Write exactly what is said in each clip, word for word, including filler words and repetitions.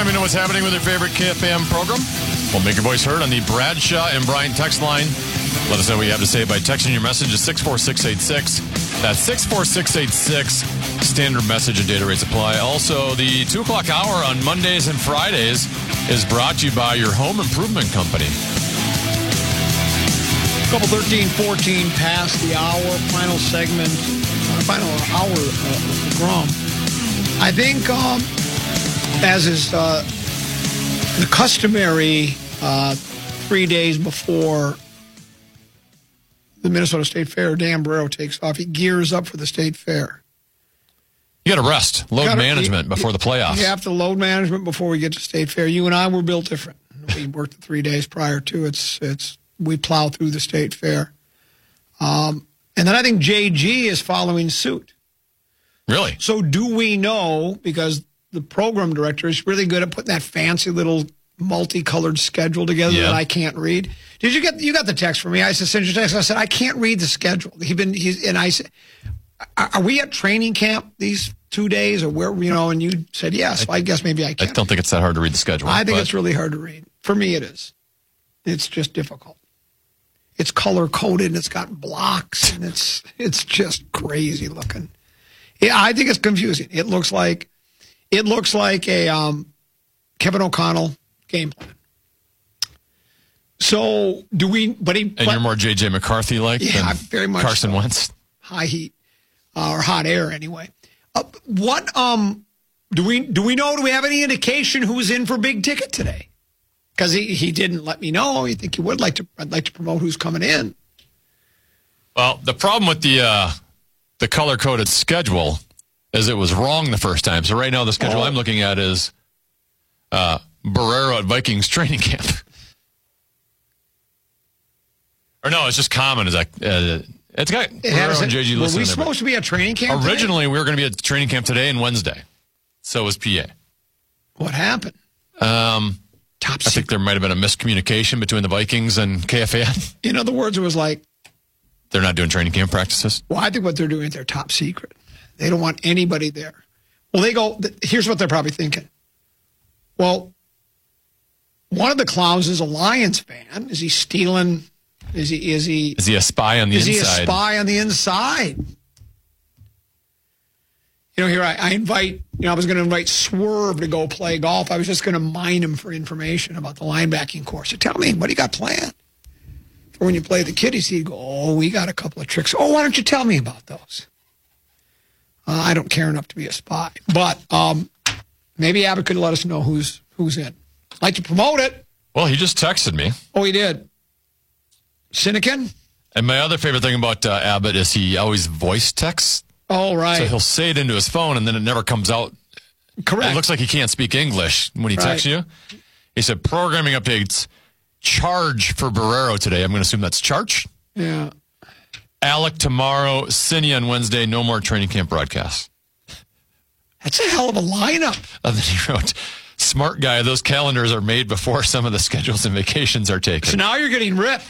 me know what's happening with your favorite K F A M program. We'll make your voice heard on the Bradshaw and Bryant text line. Let us know what you have to say by texting your message to six four six eight six. That's six four six eight six. Standard message and data rates apply. Also, the two o'clock hour on Mondays and Fridays is brought to you by your home improvement company. Couple thirteen fourteen past the hour, final segment, uh, final hour of the Grum. I think, um, as is uh, the customary uh, three days before the Minnesota State Fair, Dan Barreiro takes off. He gears up for the State Fair. You got to rest, load gotta, management you, before the playoffs. You have to load management before we get to State Fair. You and I were built different. We worked the three days prior to it's it's. We plow through the State Fair. Um, and then I think J G is following suit. Really? So do we know, because the program director is really good at putting that fancy little multicolored schedule together yeah. that I can't read. Did you get you got the text from me? I said, send your text. I said, I can't read the schedule. He been he's and I said, are we at training camp these two days or where, you know, and you said yes. I, I guess maybe I can't. I don't think it's that hard to read the schedule. I think but... it's really hard to read. For me it is. It's just difficult. It's color coded and it's got blocks and it's it's just crazy looking. Yeah, I think it's confusing. It looks like it looks like a um, Kevin O'Connell game plan. So do we? But he and but, you're more J J McCarthy like yeah, than very much Carson so. Wentz. High heat uh, or hot air anyway. Uh, what um do we do we know? Do we have any indication who's in for big ticket today? Because he, he didn't let me know. You think he would like to? I'd like to promote who's coming in. Well, the problem with the uh, the color coded schedule is it was wrong the first time. So right now the schedule oh. I'm looking at is uh, Barreiro at Vikings training camp. Or no, it's just common. Is like uh, it's got It Barreiro and J G were listed we in there, supposed to be at training camp? Originally, today? we were going to be at training camp today and Wednesday. So was P A. What happened? Um. Top I think there might have been a miscommunication between the Vikings and K F A N. In other words, it was like... They're not doing training camp practices? Well, I think what they're doing is they're top secret. They don't want anybody there. Well, they go... Here's what they're probably thinking. Well, one of the clowns is a Lions fan. Is he stealing... Is he... Is he, is he a spy on the is inside? Is he a spy on the inside? You know, here I, I invite, you know, I was going to invite Swerve to go play golf. I was just going to mine him for information about the linebacking course. So tell me, what do you got planned for when you play the kiddies? He'd go, oh, we got a couple of tricks. Oh, why don't you tell me about those? Uh, I don't care enough to be a spy. But um, maybe Abbott could let us know who's who's in. I'd like to promote it. Well, he just texted me. Oh, he did. Sinekin? And my other favorite thing about uh, Abbott is he always voice texts. Oh, right. So he'll say it into his phone, and then it never comes out. Correct. It looks like he can't speak English when he right. texts you. He said, programming updates, charge for Barreiro today. I'm going to assume that's charge. Yeah. Alec tomorrow, Cindy on Wednesday, no more training camp broadcasts. That's a hell of a lineup. And then he wrote, smart guy, those calendars are made before some of the schedules and vacations are taken. So now you're getting ripped.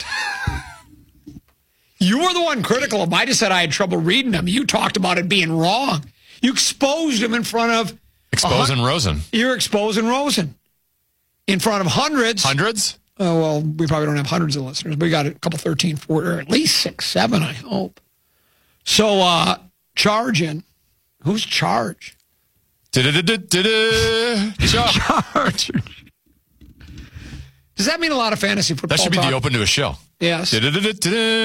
You were the one critical of. I just said I had trouble reading them. You talked about it being wrong. You exposed him in front of... Exposing Rosen. You're exposing Rosen. In front of hundreds. Hundreds? Oh, well, we probably don't have hundreds of listeners. But we got a couple thirteen, four, or at least six, seven, I hope. So, uh, charging. Who's charge? Charge. Does that mean a lot of fantasy football That should be talk? the open to a show. Yes.